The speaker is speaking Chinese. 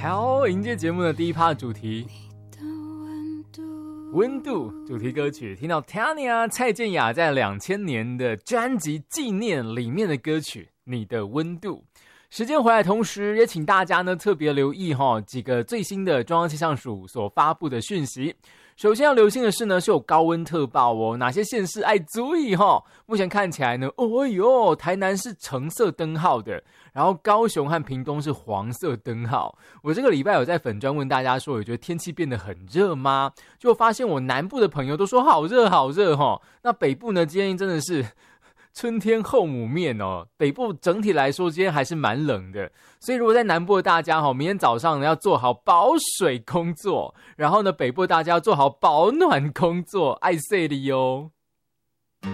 好，迎接节目的第一趴主题温度主题歌曲，听到 Tanya 蔡健雅在2000年的专辑《纪念》里面的歌曲《你的温度》。时间回来，同时也请大家呢特别留意几个最新的中央气象署所发布的讯息。首先要留心的是呢，是有高温特报哦，哪些县市爱注意目前看起来呢，台南是橙色灯号的，然后高雄和屏东是黄色灯号。我这个礼拜有在粉专问大家说，我觉得天气变得很热吗？就发现我南部的朋友都说好热好热那北部呢，今天真的是春天后母面哦，北部整体来说今天还是蛮冷的，所以如果在南部的大家明天早上呢要做好保水工作，然后呢北部大家要做好保暖工作，爱睡你哦。